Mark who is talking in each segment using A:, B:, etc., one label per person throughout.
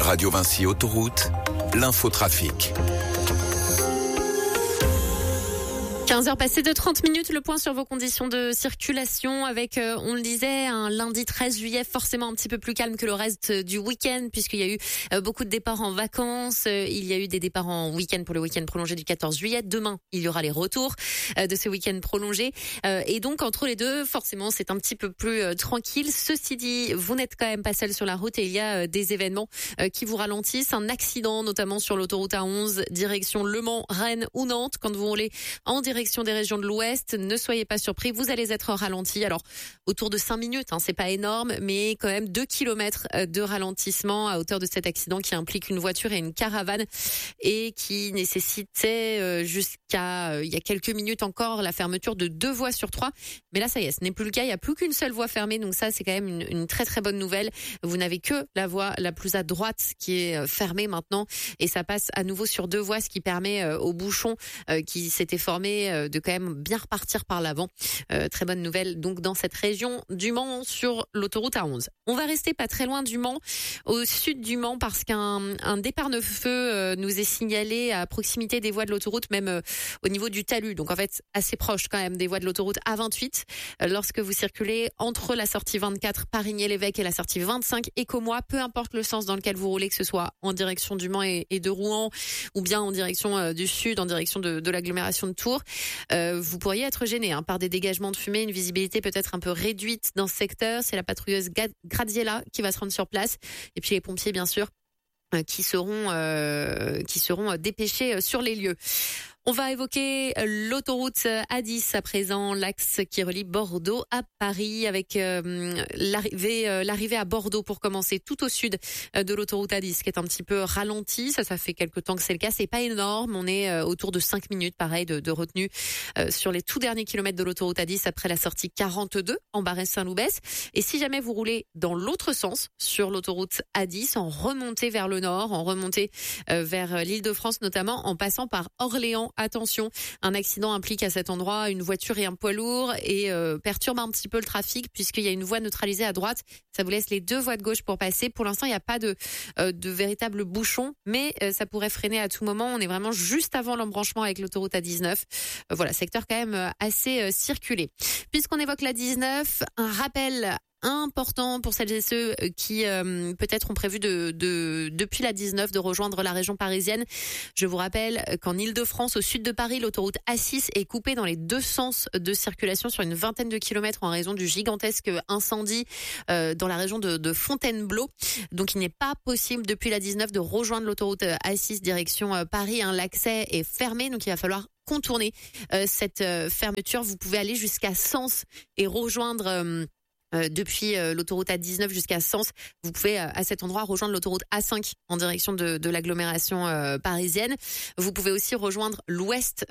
A: Radio Vinci Autoroute, l'infotrafic.
B: 15h passées de 30 minutes, le point sur vos conditions de circulation avec, on le disait, un lundi 13 juillet forcément un petit peu plus calme que le reste du week-end puisqu'il y a eu beaucoup de départs en vacances. Il y a eu des départs en week-end pour le week-end prolongé du 14 juillet. Demain, il y aura les retours de ce week-end prolongé. Et donc, entre les deux, forcément, c'est un petit peu plus tranquille. Ceci dit, vous n'êtes quand même pas seul sur la route et il y a des événements qui vous ralentissent. Un accident, notamment sur l'autoroute A11, direction Le Mans, Rennes ou Nantes. Quand vous roulez en direction des régions de l'Ouest, ne soyez pas surpris, vous allez être ralenti. Alors, autour de 5 minutes, c'est pas énorme, mais quand même 2 kilomètres de ralentissement à hauteur de cet accident qui implique une voiture et une caravane et qui nécessitait jusqu'à il y a quelques minutes encore la fermeture de 2 voies sur 3. Mais là, ça y est, ce n'est plus le cas. Il n'y a plus qu'une seule voie fermée. Donc ça, c'est quand même une très très bonne nouvelle. Vous n'avez que la voie la plus à droite qui est fermée maintenant et ça passe à nouveau sur 2 voies, ce qui permet aux bouchons qui s'étaient formés de quand même bien repartir par l'avant. Très bonne nouvelle donc dans cette région du Mans sur l'autoroute A11. On va rester pas très loin du Mans, au sud du Mans, parce qu'un départ de feu nous est signalé à proximité des voies de l'autoroute, même au niveau du talus. Donc en fait assez proche quand même des voies de l'autoroute A28. Lorsque vous circulez entre la sortie 24 Parigny-l'Évêque et la sortie 25 Écomois, peu importe le sens dans lequel vous roulez, que ce soit en direction du Mans et de Rouen, ou bien en direction du sud, en direction de l'agglomération de Tours, vous pourriez être gêné par des dégagements de fumée, une visibilité peut-être un peu réduite dans ce secteur. C'est la patrouilleuse Graziella qui va se rendre sur place. Et puis les pompiers, bien sûr, qui seront dépêchés sur les lieux. On va évoquer l'autoroute A10 à présent, l'axe qui relie Bordeaux à Paris avec l'arrivée à Bordeaux pour commencer tout au sud de l'autoroute A10 qui est un petit peu ralentie. Ça fait quelque temps que c'est le cas. C'est pas énorme. On est autour de 5 minutes, pareil, de retenue sur les tout derniers kilomètres de l'autoroute A10 après la sortie 42 en Barès-Saint-Loubès. Et si jamais vous roulez dans l'autre sens sur l'autoroute A10, en remontée vers le nord, en remontée vers l'Île-de-France notamment, en passant par Orléans, attention, un accident implique à cet endroit une voiture et un poids lourd et perturbe un petit peu le trafic puisqu'il y a une voie neutralisée à droite. Ça vous laisse les 2 voies de gauche pour passer. Pour l'instant, il n'y a pas de véritable bouchon, mais ça pourrait freiner à tout moment. On est vraiment juste avant l'embranchement avec l'autoroute A19. Voilà, secteur quand même assez circulé. Puisqu'on évoque la 19, un rappel important pour celles et ceux qui peut-être ont prévu depuis la 19 de rejoindre la région parisienne. Je vous rappelle qu'en Île-de-France, au sud de Paris, l'autoroute A6 est coupée dans les 2 sens de circulation sur une vingtaine de kilomètres en raison du gigantesque incendie dans la région de Fontainebleau. Donc il n'est pas possible depuis la 19 de rejoindre l'autoroute A6 direction Paris. L'accès est fermé, donc il va falloir contourner cette fermeture. Vous pouvez aller jusqu'à Sens et rejoindre depuis l'autoroute A19 jusqu'à Sens. Vous pouvez à cet endroit rejoindre l'autoroute A5 en direction de l'agglomération parisienne. Vous pouvez aussi rejoindre l'ouest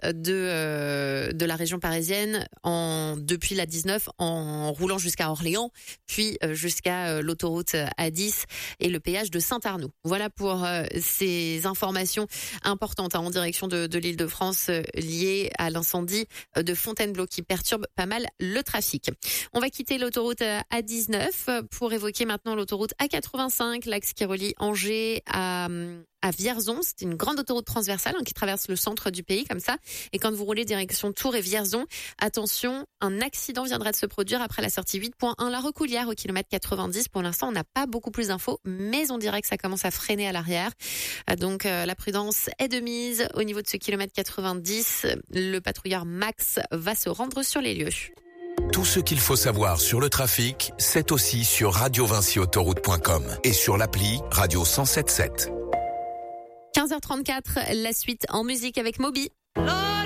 B: de la région parisienne depuis la 19 en roulant jusqu'à Orléans, puis jusqu'à l'autoroute A10 et le péage de Saint-Arnoux. Voilà pour ces informations importantes en direction de l'Île-de-France liées à l'incendie de Fontainebleau qui perturbe pas mal le trafic. On va quitter l'autoroute A19 pour évoquer maintenant l'autoroute A85, l'axe qui relie Angers à Vierzon. C'est une grande autoroute transversale qui traverse le centre du pays comme ça. Et quand vous roulez direction Tours et Vierzon, attention, un accident viendra de se produire après la sortie 8.1 La Recoulière au kilomètre 90. Pour l'instant, on n'a pas beaucoup plus d'infos, mais on dirait que ça commence à freiner à l'arrière. Donc la prudence est de mise. Au niveau de ce kilomètre 90, le patrouilleur Max va se rendre sur les lieux.
A: Tout ce qu'il faut savoir sur le trafic, c'est aussi sur radiovinciautoroute.com et sur l'appli Radio 107.7.
B: 15h34, la suite en musique avec Moby.